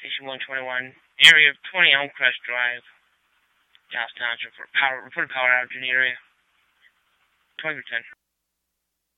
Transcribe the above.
Station 121, area of 20 Elmcrest Drive, Dallas Township, for reported power outage in the area. 20 for 10.